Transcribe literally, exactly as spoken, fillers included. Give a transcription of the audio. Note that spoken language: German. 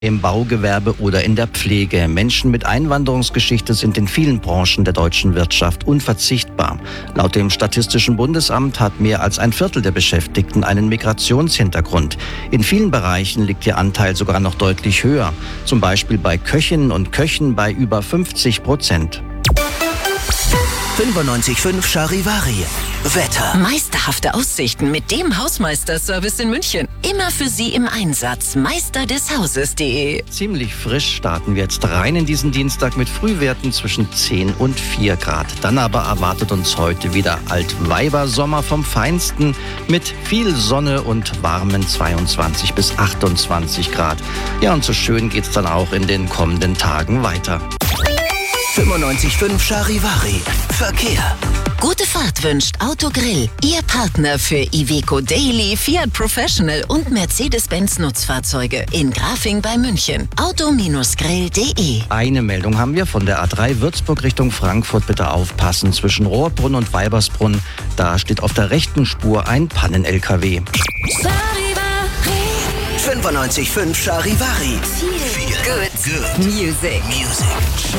Im Baugewerbe oder in der Pflege. Menschen mit Einwanderungsgeschichte sind in vielen Branchen der deutschen Wirtschaft unverzichtbar. Laut dem Statistischen Bundesamt hat mehr als ein Viertel der Beschäftigten einen Migrationshintergrund. In vielen Bereichen liegt ihr Anteil sogar noch deutlich höher. Zum Beispiel bei Köchinnen und Köchen bei über fünfzig Prozent. fünfundneunzig Komma fünf Charivari. Wetter. Meisterhafte Aussichten mit dem Hausmeister-Service in München. Immer für Sie im Einsatz. Meister des Hauses punkt de. Ziemlich frisch starten wir jetzt rein in diesen Dienstag mit Frühwerten zwischen zehn und vier Grad. Dann aber erwartet uns heute wieder Altweibersommer vom Feinsten mit viel Sonne und warmen zweiundzwanzig bis achtundzwanzig Grad. Ja, und so schön geht's dann auch in den kommenden Tagen weiter. fünfundneunzig Komma fünf Charivari. Verkehr. Gute Fahrt wünscht Autogrill. Ihr Partner für Iveco Daily, Fiat Professional und Mercedes-Benz Nutzfahrzeuge. In Grafing bei München. auto grill punkt de. Eine Meldung haben wir von der A drei Würzburg Richtung Frankfurt. Bitte aufpassen. Zwischen Rohrbrunn und Weibersbrunn. Da steht auf der rechten Spur ein Pannen-L K W. fünfundneunzig Komma fünf Charivari. Good. Good. Music. Music.